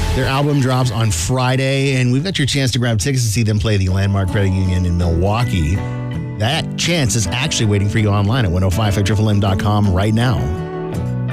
Their album drops on Friday, and we've got your chance to grab tickets to see them play the Landmark Credit Union in Milwaukee. That chance is actually waiting for you online at 1055MMM.com right now.